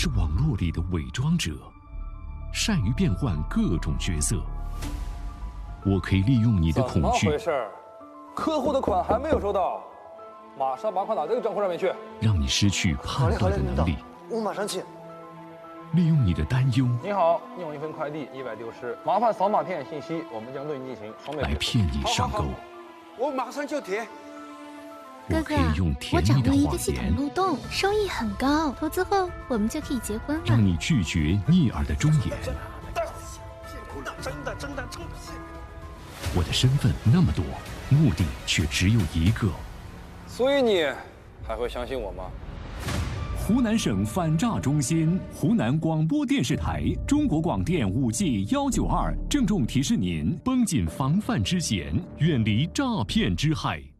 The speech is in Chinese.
是网络里的伪装者，善于变换各种角色。我可以利用你的恐惧。 怎么回事？客户的款还没有收到，马上把款打这个账户上面去， 让你失去判断的能力。 我马上去。 利用你的担忧。 你好，你有一份快递意外丢失，麻烦扫码填写信息，我们将对你进行双倍来骗你上钩。 我马上就填。 我可以用甜蜜的我掌握一个谎言， 系统漏洞，收益很高，投资后我们就可以结婚了。 让你拒绝逆耳的忠言。 真的。 我的身份那么多，目的却只有一个。 所以你还会相信我吗？ 湖南省反诈中心、湖南广播电视台、中国广电5G192郑重提示您：绷紧防范之弦，远离诈骗之害。